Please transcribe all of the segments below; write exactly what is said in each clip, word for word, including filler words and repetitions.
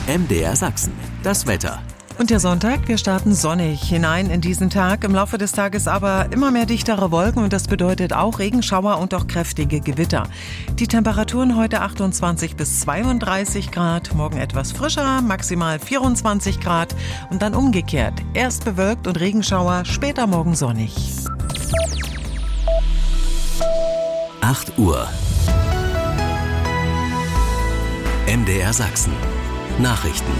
M D R Sachsen, das Wetter. Und der Sonntag, wir starten sonnig hinein in diesen Tag. Im Laufe des Tages aber immer mehr dichtere Wolken und das bedeutet auch Regenschauer und auch kräftige Gewitter. Die Temperaturen heute achtundzwanzig bis zweiunddreißig Grad, morgen etwas frischer, maximal vierundzwanzig Grad und dann umgekehrt. Erst bewölkt und Regenschauer, später morgen sonnig. acht Uhr. M D R Sachsen. Nachrichten.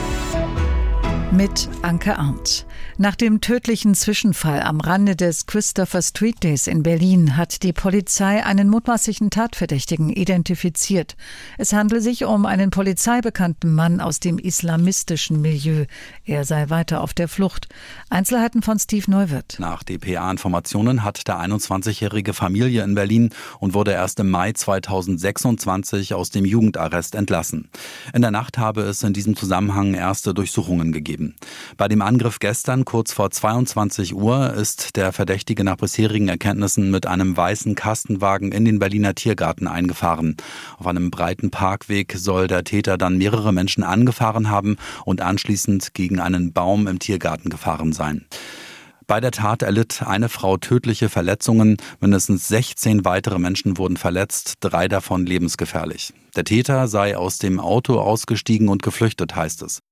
Mit Anke Arndt. Nach dem tödlichen Zwischenfall am Rande des Christopher Street Days in Berlin hat die Polizei einen mutmaßlichen Tatverdächtigen identifiziert. Es handelt sich um einen polizeibekannten Mann aus dem islamistischen Milieu. Er sei weiter auf der Flucht. Einzelheiten von Steve Neuwirth. Nach D P A-Informationen hat der einundzwanzigjährige Familie in Berlin und wurde erst im Mai zweitausendsechsundzwanzig aus dem Jugendarrest entlassen. In der Nacht habe es in diesem Zusammenhang erste Durchsuchungen gegeben. Bei dem Angriff gestern kurz vor zweiundzwanzig Uhr ist der Verdächtige nach bisherigen Erkenntnissen mit einem weißen Kastenwagen in den Berliner Tiergarten eingefahren. Auf einem breiten Parkweg soll der Täter dann mehrere Menschen angefahren haben und anschließend gegen einen Baum im Tiergarten gefahren sein. Bei der Tat erlitt eine Frau tödliche Verletzungen. Mindestens sechzehn weitere Menschen wurden verletzt, drei davon lebensgefährlich. Der Täter sei aus dem Auto ausgestiegen und geflüchtet, heißt es.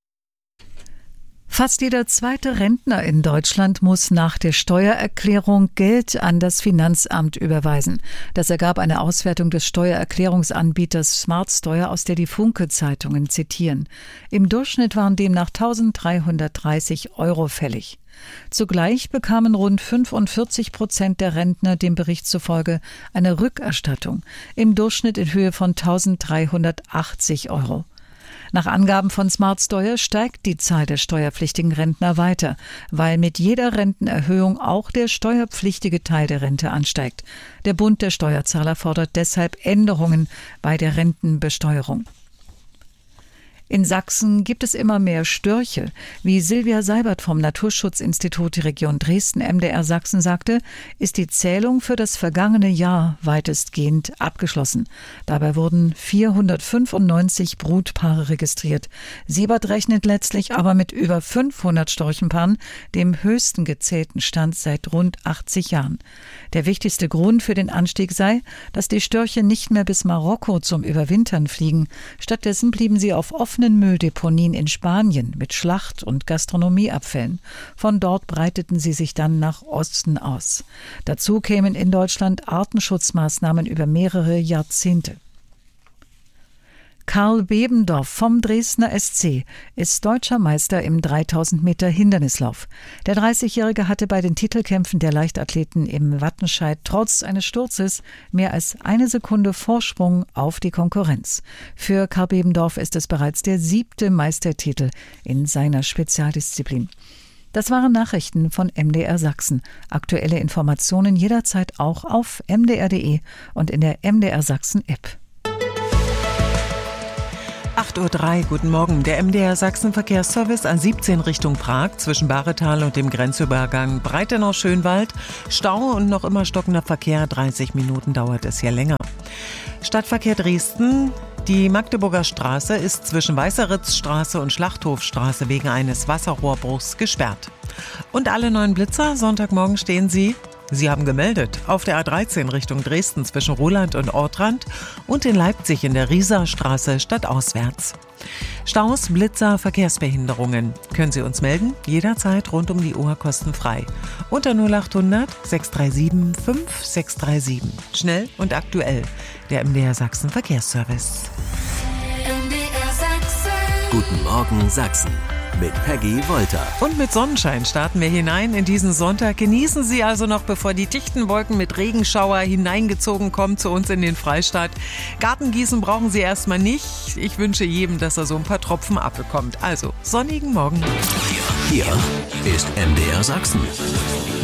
Fast jeder zweite Rentner in Deutschland muss nach der Steuererklärung Geld an das Finanzamt überweisen. Das ergab eine Auswertung des Steuererklärungsanbieters Smartsteuer, aus der die Funke-Zeitungen zitieren. Im Durchschnitt waren demnach eintausenddreihundertdreißig Euro fällig. Zugleich bekamen rund fünfundvierzig Prozent der Rentner dem Bericht zufolge eine Rückerstattung, im Durchschnitt in Höhe von eintausenddreihundertachtzig Euro. Nach Angaben von Smartsteuer steigt die Zahl der steuerpflichtigen Rentner weiter, weil mit jeder Rentenerhöhung auch der steuerpflichtige Teil der Rente ansteigt. Der Bund der Steuerzahler fordert deshalb Änderungen bei der Rentenbesteuerung. In Sachsen gibt es immer mehr Störche. Wie Silvia Seibert vom Naturschutzinstitut Region Dresden M D R Sachsen sagte, ist die Zählung für das vergangene Jahr weitestgehend abgeschlossen. Dabei wurden vierhundertfünfundneunzig Brutpaare registriert. Seibert rechnet letztlich aber mit über fünfhundert Storchenpaaren, dem höchsten gezählten Stand seit rund achtzig Jahren. Der wichtigste Grund für den Anstieg sei, dass die Störche nicht mehr bis Marokko zum Überwintern fliegen. Stattdessen blieben sie auf offenen Mülldeponien in Spanien mit Schlacht- und Gastronomieabfällen. Von dort breiteten sie sich dann nach Osten aus. Dazu kämen in Deutschland Artenschutzmaßnahmen über mehrere Jahrzehnte. Karl Bebendorf vom Dresdner S C ist deutscher Meister im dreitausend Meter Hindernislauf. Der dreißigjährige hatte bei den Titelkämpfen der Leichtathleten im Wattenscheid trotz eines Sturzes mehr als eine Sekunde Vorsprung auf die Konkurrenz. Für Karl Bebendorf ist es bereits der siebte Meistertitel in seiner Spezialdisziplin. Das waren Nachrichten von M D R Sachsen. Aktuelle Informationen jederzeit auch auf m d r punkt d e und in der M D R Sachsen App. acht Uhr drei, guten Morgen. Der M D R Sachsen Verkehrsservice A siebzehn Richtung Prag zwischen Bahretal und dem Grenzübergang Breitenau-Schönwald. Stau und noch immer stockender Verkehr. dreißig Minuten dauert es hier länger. Stadtverkehr Dresden. Die Magdeburger Straße ist zwischen Weißeritzstraße und Schlachthofstraße wegen eines Wasserrohrbruchs gesperrt. Und alle neuen Blitzer, Sonntagmorgen stehen sie, Sie haben gemeldet, auf der A dreizehn Richtung Dresden zwischen Roland und Ortrand und in Leipzig in der Rieserstraße stadtauswärts. Staus, Blitzer, Verkehrsbehinderungen. Können Sie uns melden? Jederzeit rund um die Uhr kostenfrei. Unter null achthundert sechs drei sieben fünf sechs drei sieben. Schnell und aktuell. Der M D R Sachsen Verkehrsservice. M D R Sachsen. Guten Morgen Sachsen. Mit Peggy Wolter. Und mit Sonnenschein starten wir hinein in diesen Sonntag. Genießen Sie also noch, bevor die dichten Wolken mit Regenschauer hineingezogen kommen zu uns in den Freistaat. Gartengießen brauchen Sie erstmal nicht. Ich wünsche jedem, dass er so ein paar Tropfen abbekommt. Also, sonnigen Morgen. Hier, hier ist M D R Sachsen.